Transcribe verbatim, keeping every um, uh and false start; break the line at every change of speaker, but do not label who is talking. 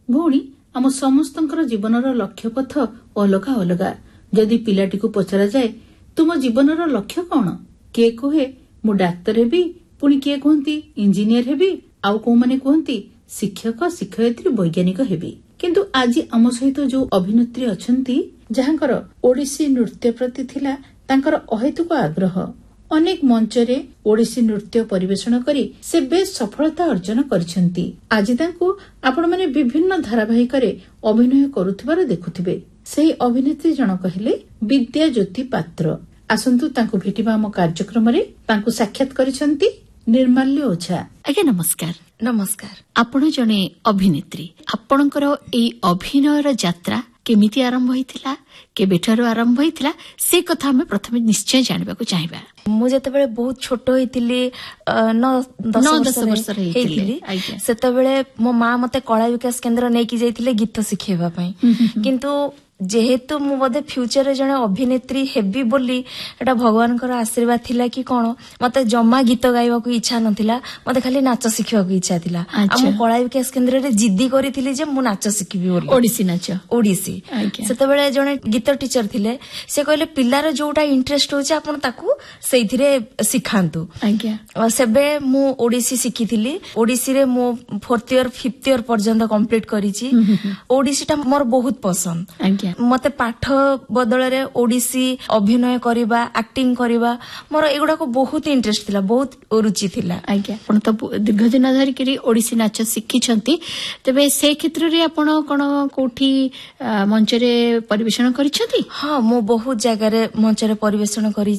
भौणी आम समस्तंकर जीवनर लक्ष्य पथ अलगा अलगा जदि पिलाटी को पचरा जाए तुम जीवनर लक्ष्य कौन किए कहे मु डाक्तर हेबी पुणी किए कहती इंजीनियर हेबी आउ को माने कहती शिक्षक शिक्षयित्री वैज्ञानिक हेबी किंतु आज आम सहित जो अभिनेत्री अछंती जहांकर ओडिसी नृत्य प्रति थिला तांकर अहेतुक आग्रह अनेक मंचरे ओडिसी नृत्य परिवेषण करी से बेस सफलता अर्जन करिसेंती आज तांको आपण माने विभिन्न धारावाहिक रे अभिनय करुथिबार देखुथिबे सेही अभिनेत्री जनक हेले विद्या ज्योति पात्र आसंतु तांको भेटिबा हम कार्यक्रम रे तांको साक्षात करिसेंती निर्माल्य ओझा।
आज्ञा नमस्कार।
नमस्कार।
आपण जने अभिनेत्री आपणकर एई अभिनयर यात्रा केमिति आरंभ होइतिला केबेठारो आरंभ होइतिला से कथा हमें प्रथमे निश्चय जानबा को चाहिबा।
मु जतबेले बहुत छोट होइतिली नौ दस वर्ष हेइतिली सेतबेले मो मां मते कला विकास केंद्र नेकी जाइतिले गीत सिखेबा पई किंतु जेहेतु मु बोधे फ्यूचर जने अभिनेत्री हेबी बोली एटा भगवान कर आशीर्वाद थिला कि कोन मते जम्मा गीत गाइबा को इच्छा नथिला मते खाली नाच सिखिबा को इच्छा थिला आ मु कला विकास केंद्र रे जिद्दी करिथिली जे मु नाच सिखिबी बोली
ओडिसी नाच
ओडिसी सेतबेले जने गीत टीचर थिले से कहले पिल्लार जोटा इंटरेस्ट होचे आपण ताकू सेइथिरे सिखांतु आज्ञा सेबे मु ओडिसी सिखिथिली ओडिसी रे मु फोर्थ ईयर फिफ्थ ईयर पर्यंत कंप्लीट करिछि ओडिसी टा मोर बहुत पसंद मते पाठ बदल रे ओडिसी अभिनय करिबा एक्टिंग करिबा मोर एगुडा को बहुत इंटरेस्ट थिला बहुत रुचि थिला।
आज्ञा आपण तो दीर्घ दिन धरि करी ओडिसी नाच सिखिछंती तबे से क्षेत्र रे आपण कोन कोठी मंच रे परिवेषण करिछंती?
हां मो बहुत जगह रे मंच रे परिवेषण करी